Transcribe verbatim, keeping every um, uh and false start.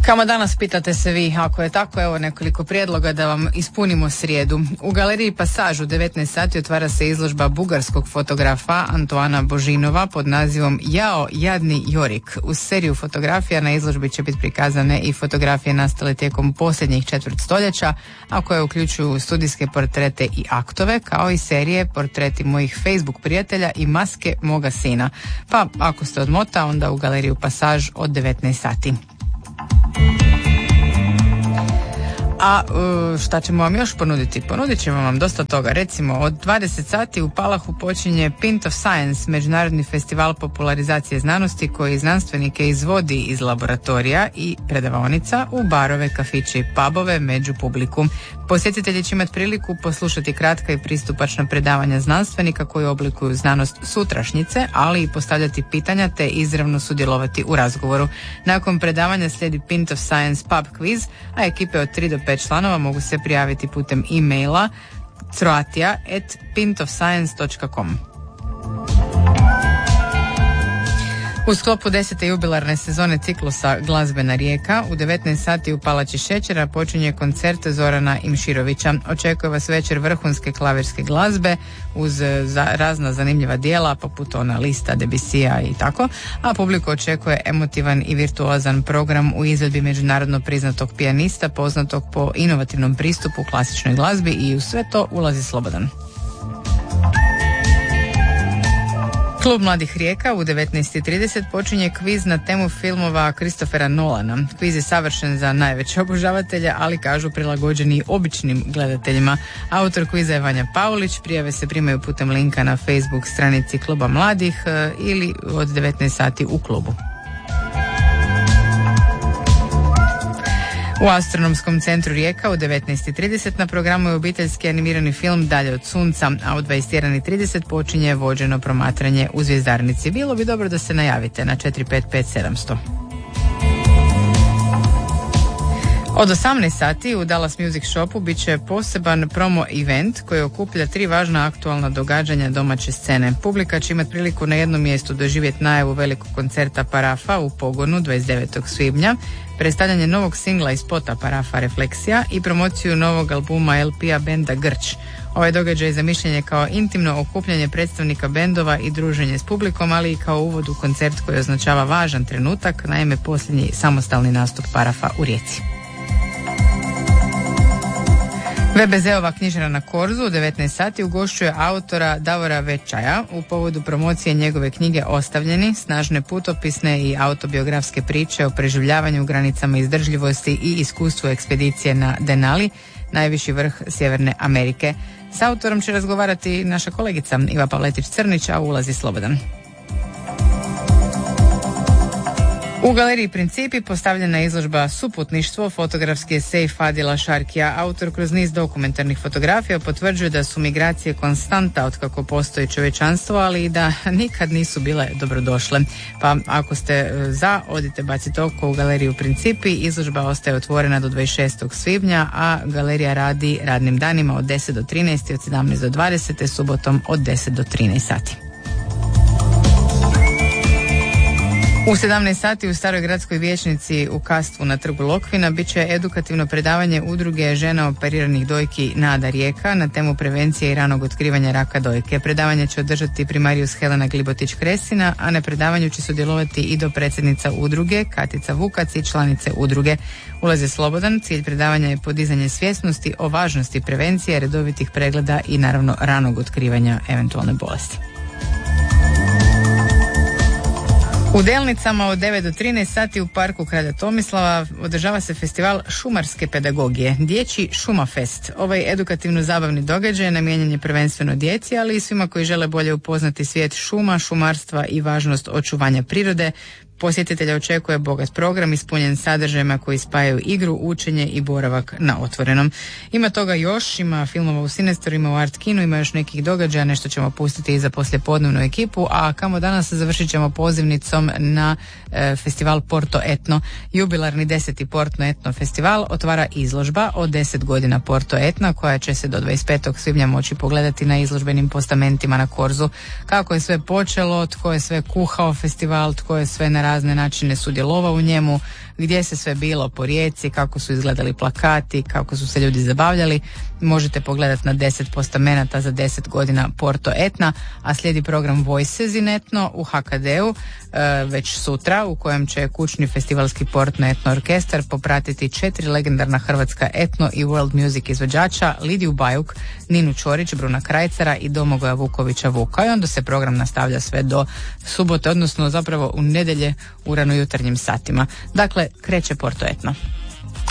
Kamo danas, pitate se vi? Ako je tako, evo nekoliko prijedloga da vam ispunimo srijedu. U galeriji Pasaž u devetnaest sati otvara se izložba bugarskog fotografa Antoana Božinova pod nazivom Jao, jadni Jorik. Uz seriju fotografija na izložbi će biti prikazane i fotografije nastale tijekom posljednjih četvrt stoljeća, a koje uključuju studijske portrete i aktove, kao i serije portreti mojih Facebook prijatelja i maske moga sina. Pa ako ste od mota, onda u galeriju Pasaž od devetnaest sati. A šta ćemo vam još ponuditi? Ponudit ćemo vam dosta toga. Recimo, od dvadeset sati u Palahu počinje Pint of Science, međunarodni festival popularizacije znanosti koji znanstvenike izvodi iz laboratorija i predavaonica u barove, kafiće i pubove među publiku. Posjetitelji će imati priliku poslušati kratka i pristupačna predavanja znanstvenika koji oblikuju znanost sutrašnjice, ali i postavljati pitanja te izravno sudjelovati u razgovoru. Nakon predavanja slijedi Pint of Science pub quiz, a ekipe od tri do pet članova mogu se prijaviti putem e-maila croatia at pintofscience dot com. U sklopu desete jubilarne sezone ciklusa Glazbena rijeka u devetnaest sati u Palači šećera počinje koncert Zorana Imširovića. Očekuje vas večer vrhunske klavirske glazbe uz za razna zanimljiva dijela poput ona lista Debussija i tako, a publiku očekuje emotivan i virtuozan program u izvedbi međunarodno priznatog pijanista poznatog po inovativnom pristupu klasičnoj glazbi i u sve to ulazi slobodan. Klub Mladih Rijeka u devetnaest i trideset počinje kviz na temu filmova Christophera Nolana. Kviz je savršen za najveće obožavatelje, ali kažu prilagođeni običnim gledateljima. Autor kviza je Vanja Paulić, prijave se primaju putem linka na Facebook stranici Kluba Mladih ili od devetnaest sati u klubu. U Astronomskom centru Rijeka u devetnaest i trideset na programu je obiteljski animirani film Dalje od sunca, a u dvadeset jedan i trideset počinje vođeno promatranje u Zvjezdarnici. Bilo bi dobro da se najavite na četiri pet pet sedam zero zero. Od osamnaest sati u Dallas Music Shopu bit će poseban promo event koji okuplja tri važna aktualna događanja domaće scene. Publika će imati priliku na jednom mjestu doživjeti najavu velikog koncerta Parafa u Pogonu dvadeset devetog svibnja, predstavljanje novog singla i spota Parafa Refleksija i promociju novog albuma L P-a benda Grč. Ovaj događaj zamišljen je kao intimno okupljanje predstavnika bendova i druženje s publikom, ali i kao uvod u koncert koji označava važan trenutak, naime posljednji samostalni nastup Parafa u Rijeci. V B Z-ova knjižara na Korzu u devetnaest sati ugošćuje autora Davora Večaja u povodu promocije njegove knjige Ostavljeni, snažne putopisne i autobiografske priče o preživljavanju u granicama izdržljivosti i iskustvu ekspedicije na Denali, najviši vrh Sjeverne Amerike. S autorom će razgovarati naša kolegica Iva Pavletić-Crnić, a ulazi slobodan. U galeriji Principi postavljena je izložba Suputništvo, fotografski esej Fadila Šarkija. Autor kroz niz dokumentarnih fotografija potvrđuje da su migracije konstanta otkako postoji čovječanstvo, ali i da nikad nisu bile dobrodošle. Pa ako ste za, odite baciti oko u galeriju Principi. Izložba ostaje otvorena do dvadeset šestog svibnja, a galerija radi radnim danima od deset do trinaest i od sedamnaest do dvadeset, te subotom od deset do trinaest sati. U sedamnaest sati u Staroj gradskoj vijećnici u Kastvu na trgu Lokvina bit će edukativno predavanje udruge žena operiranih dojki Nada Rijeka na temu prevencije i ranog otkrivanja raka dojke. Predavanje će održati primarijus Helena Glibotić-Kresina, a na predavanju će sudjelovati i dopredsjednica udruge Katica Vukac i članice udruge. Ulaz je slobodan, cilj predavanja je podizanje svjesnosti o važnosti prevencije, redovitih pregleda i naravno ranog otkrivanja eventualne bolesti. U Delnicama od devet do trinaest sati u parku Kralja Tomislava održava se festival šumarske pedagogije, Dječji Šumafest. Ovaj edukativno-zabavni događaj namijenjen je prvenstveno djeci, ali i svima koji žele bolje upoznati svijet šuma, šumarstva i važnost očuvanja prirode. Posjetitelja očekuje bogat program ispunjen sadržajima koji spajaju igru, učenje i boravak na otvorenom. Ima toga još, ima filmova u Sinestoru, ima u Art Kinu, ima još nekih događaja, nešto ćemo pustiti i za poslijepodnevnu ekipu, a kamo danas završit ćemo pozivnicom na e, festival Porto Etno. Jubilarni deseti Porto Etno festival otvara izložba od deset godina Porto Etna, koja će se do dvadeset petog svibnja moći pogledati na izložbenim postamentima na Korzu. Kako je sve počelo, tko je sve kuhao festival, tko je sve na razne načine sudjelovao u njemu, gdje se sve bilo po Rijeci, kako su izgledali plakati, kako su se ljudi zabavljali. Možete pogledati na deset postamenata za deset godina Porto Etna, a slijedi program Voices in Etno u H K D-u e, već sutra, u kojem će kućni festivalski Portno Etno orkestar popratiti četiri legendarna hrvatska etno i world music izvođača, Lidiju Bajuk, Ninu Čorić, Bruna Krajcara i Domagoja Vukovića Vuka. I onda se program nastavlja sve do subote, odnosno zapravo u nedjelje u ranojutarnjim satima. Dakle, kreće Porto Etno.